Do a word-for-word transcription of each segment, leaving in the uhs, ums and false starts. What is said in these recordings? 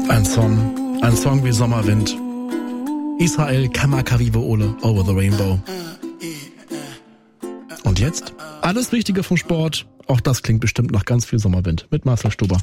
Ein Song, ein Song wie Sommerwind. Israel Kamakawiwo Ole, Over the Rainbow. Und jetzt alles Wichtige vom Sport. Auch das klingt bestimmt nach ganz viel Sommerwind. Mit Marcel Stuber.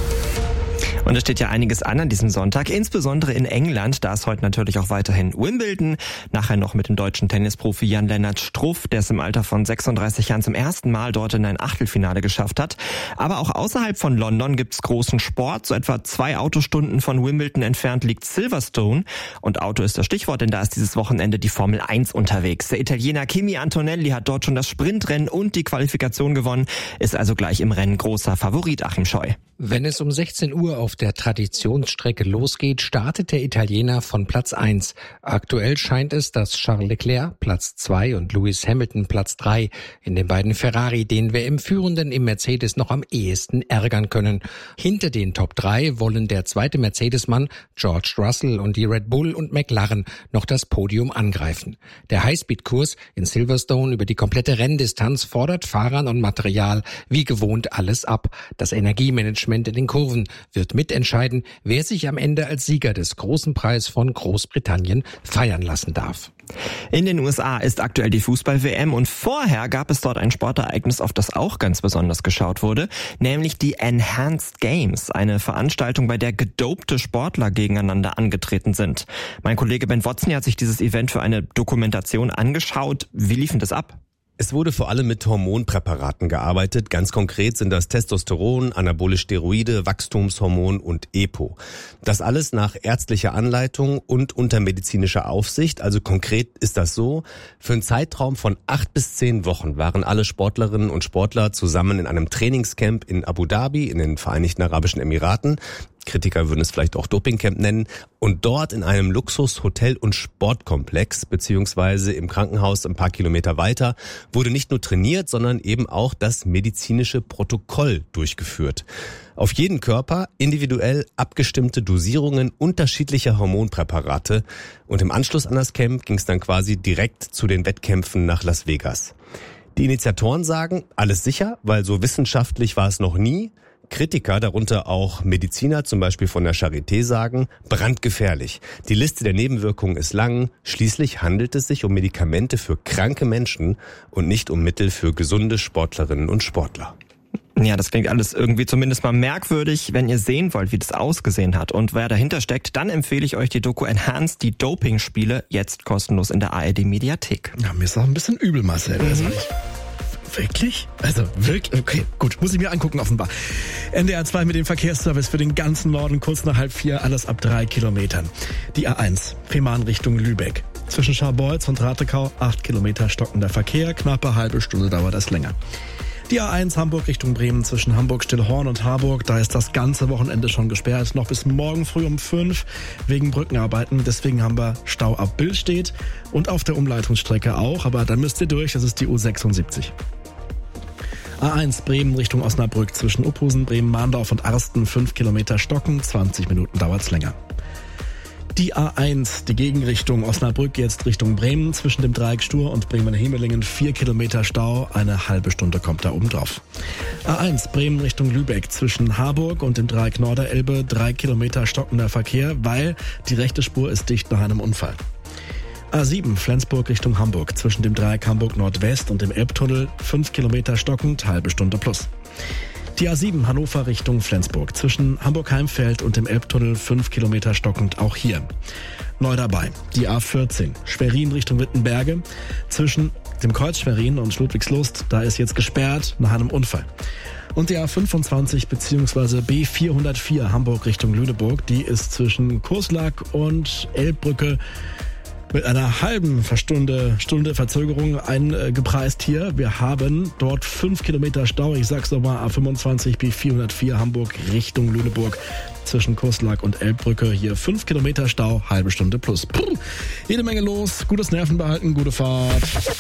Und es steht ja einiges an an diesem Sonntag, insbesondere in England. Da ist heute natürlich auch weiterhin Wimbledon. Nachher noch mit dem deutschen Tennisprofi Jan-Lennart Struff, der es im Alter von sechsunddreißig Jahren zum ersten Mal dort in ein Achtelfinale geschafft hat. Aber auch außerhalb von London gibt's großen Sport. So etwa zwei Autostunden von Wimbledon entfernt liegt Silverstone. Und Auto ist das Stichwort, denn da ist dieses Wochenende die Formel eins unterwegs. Der Italiener Kimi Antonelli hat dort schon das Sprintrennen und die Qualifikation gewonnen, ist also gleich im Rennen großer Favorit, Achim Scheu. Wenn es um sechzehn Uhr auf der Traditionsstrecke losgeht, startet der Italiener von Platz eins. Aktuell scheint es, dass Charles Leclerc Platz zwei und Lewis Hamilton Platz drei in den beiden Ferrari den W M-Führenden im Mercedes noch am ehesten ärgern können. Hinter den Top drei wollen der zweite Mercedes-Mann George Russell und die Red Bull und McLaren noch das Podium angreifen. Der Highspeed-Kurs in Silverstone über die komplette Renndistanz fordert Fahrern und Material wie gewohnt alles ab. Das Energiemanagement in den Kurven wird mitentscheiden, wer sich am Ende als Sieger des großen Preis von Großbritannien feiern lassen darf. In den U S A ist aktuell die Fußball-W M und vorher gab es dort ein Sportereignis, auf das auch ganz besonders geschaut wurde, nämlich die Enhanced Games, eine Veranstaltung, bei der gedopte Sportler gegeneinander angetreten sind. Mein Kollege Ben Watson hat sich dieses Event für eine Dokumentation angeschaut. Wie lief denn das ab? Es wurde vor allem mit Hormonpräparaten gearbeitet. Ganz konkret sind das Testosteron, anabole Steroide, Wachstumshormon und EPO. Das alles nach ärztlicher Anleitung und unter medizinischer Aufsicht. Also konkret ist das so: Für einen Zeitraum von acht bis zehn Wochen waren alle Sportlerinnen und Sportler zusammen in einem Trainingscamp in Abu Dhabi in den Vereinigten Arabischen Emiraten. Kritiker würden es vielleicht auch Dopingcamp nennen. Und dort in einem Luxus-Hotel- und Sportkomplex, beziehungsweise im Krankenhaus ein paar Kilometer weiter, wurde nicht nur trainiert, sondern eben auch das medizinische Protokoll durchgeführt. Auf jeden Körper individuell abgestimmte Dosierungen unterschiedlicher Hormonpräparate. Und im Anschluss an das Camp ging es dann quasi direkt zu den Wettkämpfen nach Las Vegas. Die Initiatoren sagen, alles sicher, weil so wissenschaftlich war es noch nie. Kritiker, darunter auch Mediziner, zum Beispiel von der Charité, sagen, brandgefährlich. Die Liste der Nebenwirkungen ist lang. Schließlich handelt es sich um Medikamente für kranke Menschen und nicht um Mittel für gesunde Sportlerinnen und Sportler. Ja, das klingt alles irgendwie zumindest mal merkwürdig. Wenn ihr sehen wollt, wie das ausgesehen hat und wer dahinter steckt, dann empfehle ich euch die Doku Enhanced, die Doping-Spiele, jetzt kostenlos in der A R D-Mediathek. Ja, mir ist auch ein bisschen übel, Marcel. Mhm. Also ich Wirklich? Also wirklich? Okay, gut. Muss ich mir angucken, offenbar. N D R zwei mit dem Verkehrsservice für den ganzen Norden, kurz nach halb vier, alles ab drei Kilometern. Die A eins, Fehmarn Richtung Lübeck. Zwischen Scharbeutz und Ratekau, acht Kilometer stockender Verkehr, knappe halbe Stunde dauert das länger. Die A eins Hamburg Richtung Bremen zwischen Hamburg-Stillhorn und Harburg, da ist das ganze Wochenende schon gesperrt, noch bis morgen früh um fünf wegen Brückenarbeiten. Deswegen haben wir Stau ab Billstedt und auf der Umleitungsstrecke auch, aber da müsst ihr durch, das ist die U sechsundsiebzig. A eins Bremen Richtung Osnabrück zwischen Uphusen, Bremen-Mahndorf und Arsten, fünf Kilometer stocken, zwanzig Minuten dauert's länger. Die A eins, die Gegenrichtung Osnabrück jetzt Richtung Bremen, zwischen dem Dreieck Stur und Bremen-Hemelingen, vier Kilometer Stau, eine halbe Stunde kommt da oben drauf. A eins, Bremen Richtung Lübeck, zwischen Harburg und dem Dreieck Norderelbe, drei Kilometer stockender Verkehr, weil die rechte Spur ist dicht nach einem Unfall. A sieben, Flensburg Richtung Hamburg, zwischen dem Dreieck Hamburg Nordwest und dem Elbtunnel, fünf Kilometer stockend, halbe Stunde plus. Die A sieben Hannover Richtung Flensburg, zwischen Hamburg-Heimfeld und dem Elbtunnel, fünf Kilometer stockend, auch hier. Neu dabei, die A vierzehn, Schwerin Richtung Wittenberge, zwischen dem Kreuz Schwerin und Ludwigslust, da ist jetzt gesperrt nach einem Unfall. Und die A fünfundzwanzig bzw. B vierhundertvier Hamburg Richtung Lüneburg, die ist zwischen Kurslack und Elbbrücke mit einer halben Stunde, Stunde Verzögerung eingepreist hier. Wir haben dort fünf Kilometer Stau. Ich sag's nochmal, A fünfundzwanzig B vierhundertvier Hamburg Richtung Lüneburg zwischen Kurslack und Elbbrücke. Hier fünf Kilometer Stau, halbe Stunde plus. Puh, jede Menge los, gutes Nervenbehalten, gute Fahrt.